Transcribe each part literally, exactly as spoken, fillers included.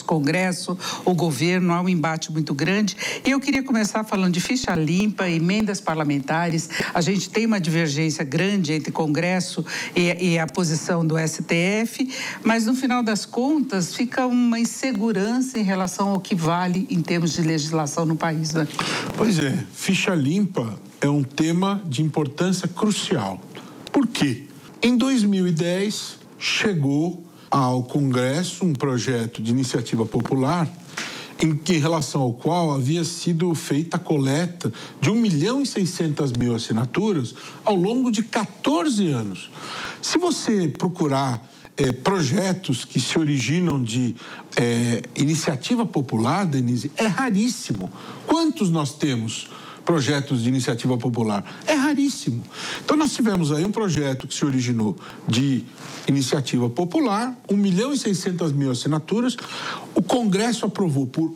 Congresso, o governo, há um embate muito grande. E eu queria começar falando de ficha limpa, emendas parlamentares. A gente tem uma divergência grande entre Congresso e, e a posição do S T F, mas no final das contas fica uma insegurança em relação ao que vale em termos de legislação no país, né? Pois é, ficha limpa é um tema de importância crucial. Por quê? Em dois mil e dez, chegou ao Congresso um projeto de iniciativa popular em, que, em relação ao qual havia sido feita a coleta de um milhão e seiscentas mil assinaturas ao longo de quatorze anos. Se você procurar é, projetos que se originam de é, iniciativa popular, Denise, é raríssimo. Quantos nós temos projetos de iniciativa popular? É raríssimo. Então, nós tivemos aí um projeto que se originou de iniciativa popular, um milhão e seiscentas mil assinaturas, o Congresso aprovou por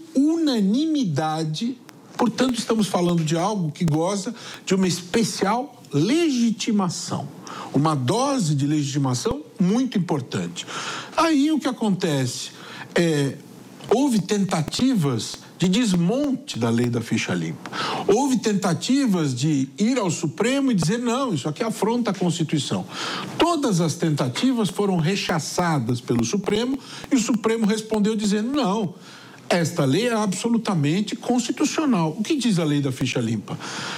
unanimidade, portanto, estamos falando de algo que goza de uma especial legitimação, uma dose de legitimação muito importante. Aí, o que acontece é, houve tentativas de desmonte da lei da ficha limpa. Houve tentativas de ir ao Supremo e dizer, não, isso aqui afronta a Constituição. Todas as tentativas foram rechaçadas pelo Supremo e o Supremo respondeu dizendo, não, esta lei é absolutamente constitucional. O que diz a lei da ficha limpa?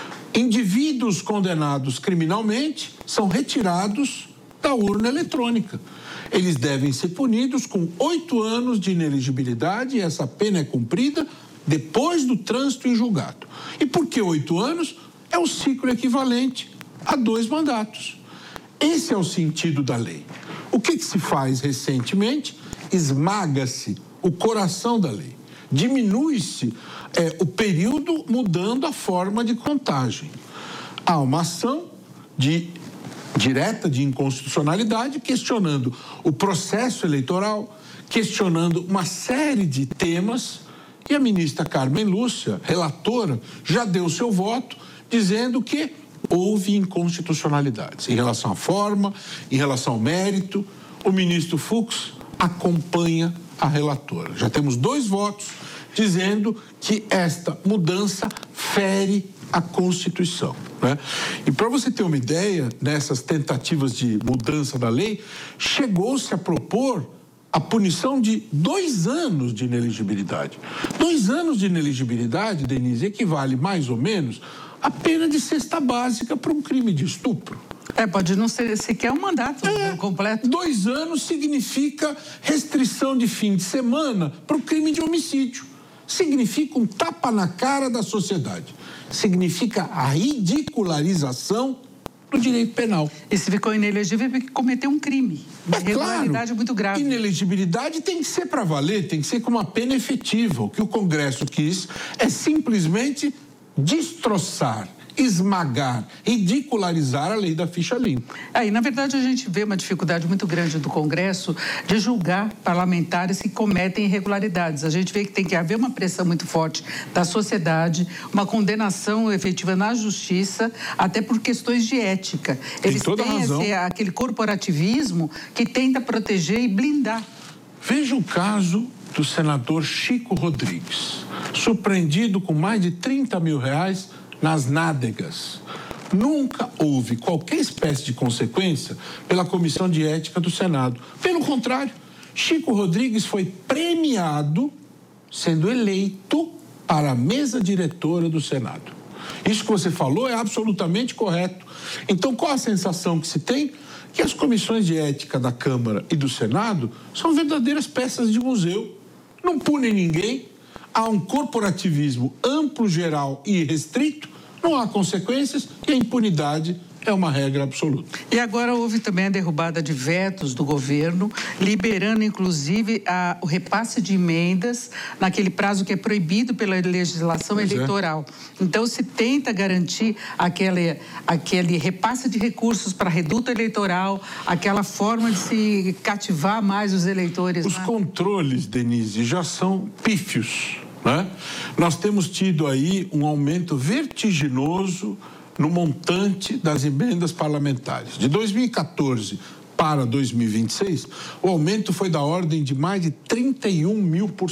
Indivíduos condenados criminalmente são retirados da urna eletrônica. Eles devem ser punidos com oito anos de inelegibilidade e essa pena é cumprida depois do trânsito em julgado. E por que oito anos? É o ciclo equivalente a dois mandatos. Esse é o sentido da lei. O que, que se faz recentemente? Esmaga-se o coração da lei. Diminui-se é, o período mudando a forma de contagem. Há uma ação de direta de inconstitucionalidade, questionando o processo eleitoral, questionando uma série de temas, e a ministra Carmen Lúcia, relatora, já deu seu voto, dizendo que houve inconstitucionalidades em relação à forma, em relação ao mérito. O ministro Fux acompanha a relatora. Já temos dois votos dizendo que esta mudança fere a Constituição, né? E para você ter uma ideia, nessas tentativas de mudança da lei, chegou-se a propor a punição de dois anos de inelegibilidade. Dois anos de inelegibilidade, Denise, equivale mais ou menos a pena de cesta básica para um crime de estupro. É, pode não ser sequer um mandato é, completo. Dois anos significa restrição de fim de semana para o crime de homicídio. Significa um tapa na cara da sociedade. Significa a ridicularização do direito penal. E se ficou inelegível é porque cometeu um crime. Uma é irregularidade claro, muito grave. Inelegibilidade tem que ser para valer, tem que ser com uma pena efetiva. O que o Congresso quis é simplesmente destroçar, esmagar, ridicularizar a lei da ficha limpa. Aí, na verdade, a gente vê uma dificuldade muito grande do Congresso de julgar parlamentares que cometem irregularidades. A gente vê que tem que haver uma pressão muito forte da sociedade, uma condenação efetiva na justiça, até por questões de ética. Eles têm têm esse, aquele corporativismo que tenta proteger e blindar. Veja o caso do senador Chico Rodrigues, surpreendido com mais de trinta mil reais nas nádegas. Nunca houve qualquer espécie de consequência pela Comissão de Ética do Senado. Pelo contrário, Chico Rodrigues foi premiado sendo eleito para a mesa diretora do Senado. Isso que você falou é absolutamente correto. Então, qual a sensação que se tem? Que as comissões de ética da Câmara e do Senado são verdadeiras peças de museu. Não punem ninguém. Há um corporativismo amplo, geral e restrito, não há consequências e a impunidade é uma regra absoluta. E agora houve também a derrubada de vetos do governo, liberando inclusive a, o repasse de emendas naquele prazo que é proibido pela legislação pois eleitoral. É. Então se tenta garantir aquele, aquele repasse de recursos para reduto eleitoral, aquela forma de se cativar mais os eleitores. Os né? controles, Denise, já são pífios. Né? Nós temos tido aí um aumento vertiginoso no montante das emendas parlamentares. De dois mil e quatorze para dois mil e vinte e seis, o aumento foi da ordem de mais de trinta e um mil por